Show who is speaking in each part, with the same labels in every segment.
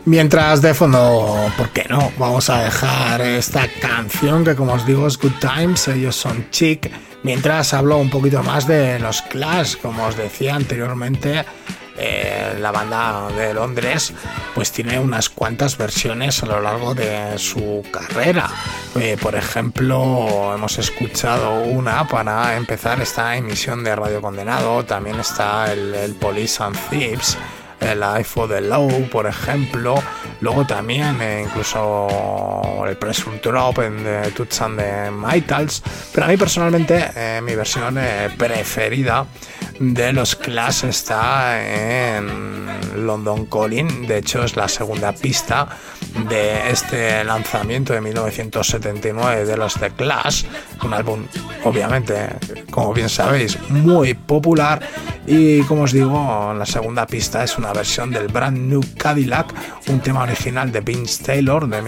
Speaker 1: Mientras de fondo, ¿por qué no? Vamos a dejar esta canción que, como os digo, es Good Times, ellos son Chic. Mientras hablo un poquito más de los Clash, como os decía anteriormente, la banda de Londres pues tiene unas cuantas versiones a lo largo de su carrera. Por ejemplo, hemos escuchado una para empezar esta emisión de Radio Condenado. También está el Police and Thieves, el Eye for the Law, por ejemplo. Luego también incluso el Pressure Drop en The Toots and the Maytals. Pero a mí personalmente mi versión preferida de los Clash está en London Calling. De hecho es la segunda pista de este lanzamiento de 1979 de los The Clash, un álbum obviamente, como bien sabéis, muy popular. Y como os digo, la segunda pista es una versión del Brand New Cadillac, un tema original de Vince Taylor de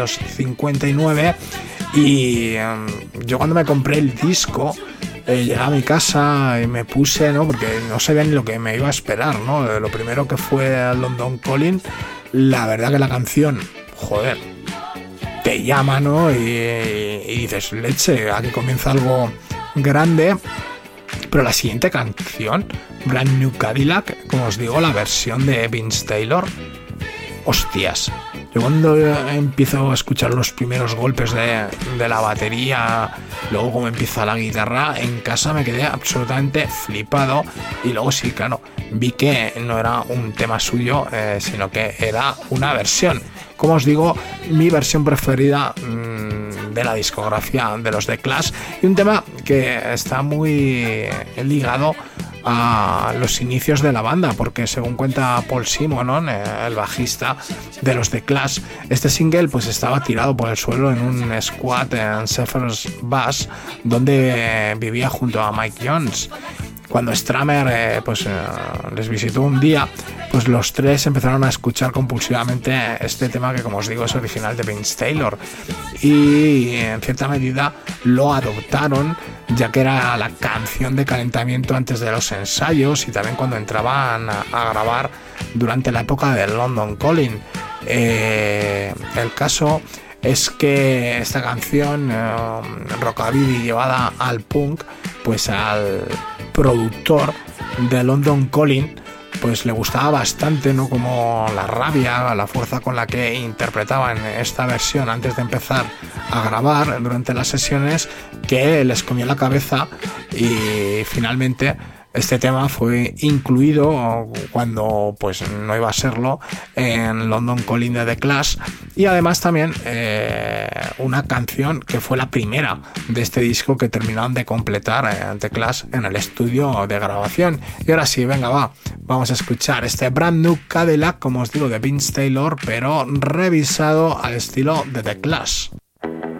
Speaker 1: 1959. Y yo cuando me compré el disco, llegué a mi casa y me puse, ¿no? Porque no sabía ni lo que me iba a esperar, ¿no? Lo primero que fue a London Calling, la verdad que la canción, joder, te llama, ¿no? Y dices, leche, aquí comienza algo grande. Pero la siguiente canción, Brand New Cadillac, como os digo, la versión de Vince Taylor, hostias. Yo cuando empiezo a escuchar los primeros golpes de la batería, luego como empieza la guitarra, en casa me quedé absolutamente flipado. Y luego sí, claro, vi que no era un tema suyo, sino que era una versión. Como os digo, mi versión preferida de la discografía de los The Clash, y un tema que está muy ligado a los inicios de la banda, porque según cuenta Paul Simonon, el bajista de los The Clash, este single pues estaba tirado por el suelo en un squat en Zephyr's Bass, donde vivía junto a Mike Jones. Cuando Stramer les visitó un día, pues los tres empezaron a escuchar compulsivamente este tema que, como os digo, es original de Vince Taylor, y en cierta medida lo adoptaron, ya que era la canción de calentamiento antes de los ensayos y también cuando entraban a grabar durante la época del London Calling. El caso es que esta canción rockabilly llevada al punk, pues al productor de London Calling pues le gustaba bastante, ¿no? Como la rabia, la fuerza con la que interpretaban esta versión antes de empezar a grabar durante las sesiones, que les comió la cabeza, y finalmente este tema fue incluido cuando pues no iba a serlo en London Calling de The Clash. Y además también una canción que fue la primera de este disco que terminaron de completar The Clash en el estudio de grabación. Y ahora sí, venga, vamos a escuchar este Brand New Cadillac, como os digo, de Vince Taylor, pero revisado al estilo de The Clash.